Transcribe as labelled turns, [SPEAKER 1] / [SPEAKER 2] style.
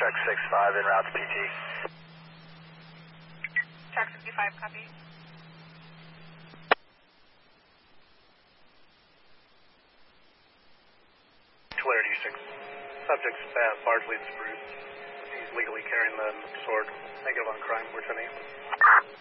[SPEAKER 1] Truck 65 en route to PT.
[SPEAKER 2] Truck 65, copy.
[SPEAKER 3] Clarity 6. Subject's largely Spruce. He's legally carrying the sword. Negative on crime, 420.